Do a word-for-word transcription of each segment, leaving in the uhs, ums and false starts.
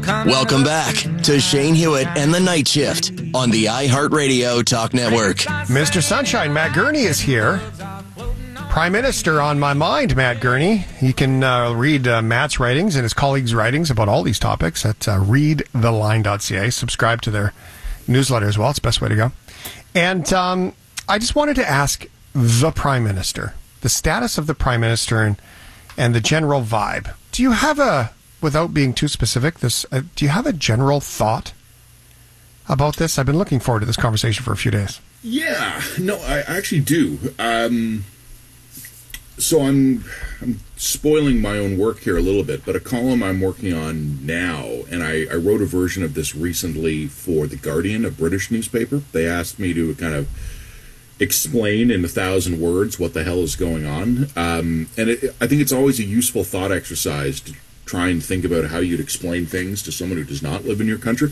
Welcome back to Shane Hewitt and the Night Shift on the iHeartRadio Talk Network. Mister Sunshine, Matt Gurney is here. Prime Minister on my mind, Matt Gurney. You can uh, read uh, Matt's writings and his colleagues' writings about all these topics at uh, read the line dot c a. Subscribe to their newsletter as well. It's the best way to go. And um, I just wanted to ask the Prime Minister, the status of the Prime Minister and, and the general vibe. Do you have a, without being too specific, this uh, do you have a general thought about this? I've been looking forward to this conversation for a few days. Yeah, no, I actually do. Um, so I'm, I'm spoiling my own work here a little bit, but a column I'm working on now, and I, I wrote a version of this recently for The Guardian, a British newspaper. They asked me to kind of explain in a thousand words what the hell is going on. Um, and it, I think it's always a useful thought exercise to try and think about how you'd explain things to someone who does not live in your country.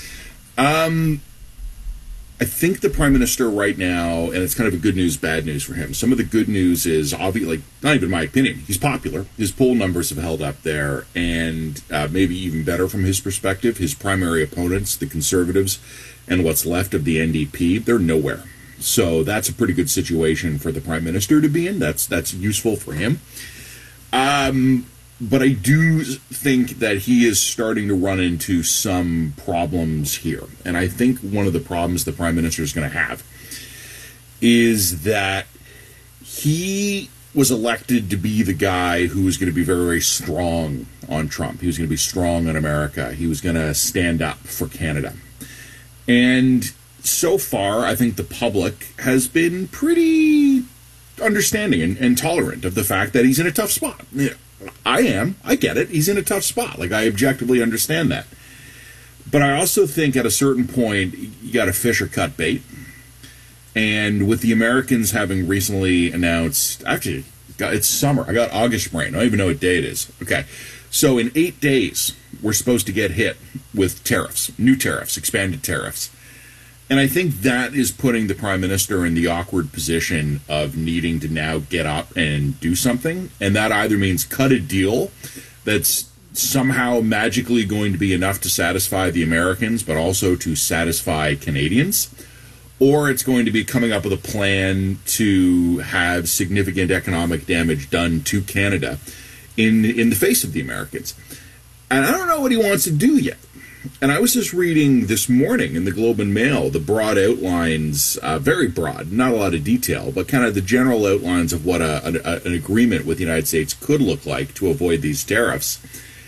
Um, I think the Prime Minister right now, and it's kind of a good news, bad news for him. Some of the good news is, obviously, like, not even my opinion, he's popular. His poll numbers have held up there, and uh, maybe even better from his perspective. His primary opponents, the Conservatives, and what's left of the N D P, they're nowhere. So that's a pretty good situation for the Prime Minister to be in. That's that's useful for him. Um, but I do think that he is starting to run into some problems here. And I think one of the problems the Prime Minister is going to have is that he was elected to be the guy who was going to be very, very strong on Trump. He was going to be strong on America. He was going to stand up for Canada. And so far, I think the public has been pretty understanding and, and tolerant of the fact that he's in a tough spot. Yeah, I am. I get it. He's in a tough spot. Like, I objectively understand that. But I also think at a certain point, you got to fish or cut bait. And with the Americans having recently announced, actually, it's summer. I got August brain. I don't even know what day it is. Okay. So in eight days, we're supposed to get hit with tariffs, new tariffs, expanded tariffs. And I think that is putting the Prime Minister in the awkward position of needing to now get up and do something. And that either means cut a deal that's somehow magically going to be enough to satisfy the Americans, but also to satisfy Canadians, or it's going to be coming up with a plan to have significant economic damage done to Canada in, in the face of the Americans. And I don't know what he wants to do yet. And I was just reading this morning in the Globe and Mail the broad outlines, uh, very broad, not a lot of detail, but kind of the general outlines of what a, a, an agreement with the United States could look like to avoid these tariffs.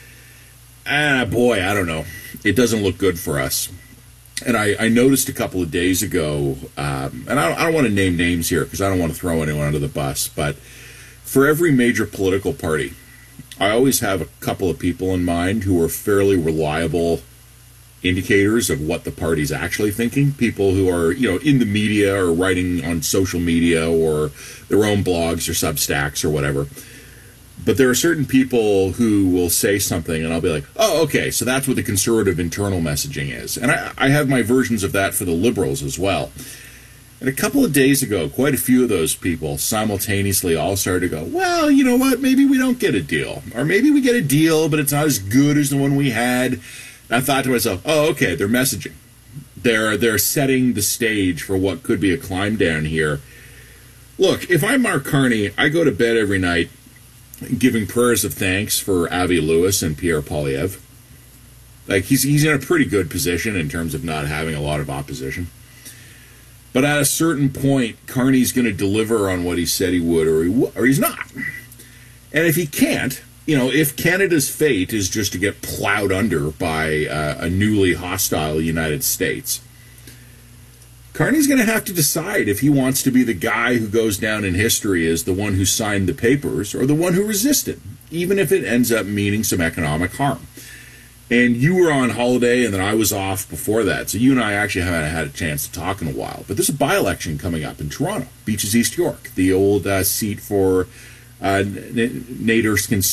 Ah, boy, I don't know. It doesn't look good for us. And I, I noticed a couple of days ago, um, and I don't, I don't want to name names here because I don't want to throw anyone under the bus, but for every major political party, I always have a couple of people in mind who are fairly reliable indicators of what the party's actually thinking. People who are, you know, in the media or writing on social media or their own blogs or Substacks or whatever. But there are certain people who will say something and I'll be like, oh, okay, so that's what the conservative internal messaging is. And I, I have my versions of that for the liberals as well. And a couple of days ago, quite a few of those people simultaneously all started to go, well, you know what, maybe we don't get a deal. Or maybe we get a deal, but it's not as good as the one we had. I thought to myself, oh, okay, they're messaging. They're they're setting the stage for what could be a climb down here. Look, if I'm Mark Carney, I go to bed every night giving prayers of thanks for Avi Lewis and Pierre Poilievre. Like, he's, he's in a pretty good position in terms of not having a lot of opposition. But at a certain point, Carney's going to deliver on what he said he would, or, he w- or he's not. And if he can't, you know, if Canada's fate is just to get plowed under by uh, a newly hostile United States, Carney's going to have to decide if he wants to be the guy who goes down in history as the one who signed the papers or the one who resisted, even if it ends up meaning some economic harm. And you were on holiday, and then I was off before that, so you and I actually haven't had a chance to talk in a while. But there's a by-election coming up in Toronto, Beaches East York, the old uh, seat for uh, Nate Erskine's